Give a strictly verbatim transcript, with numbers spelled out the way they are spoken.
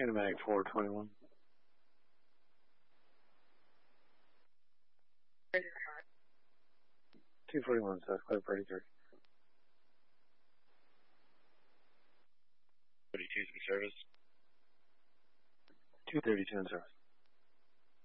Animatic four twenty-one. two forty-one, South Club thirty-three. thirty-two's in service. two thirty-two in service.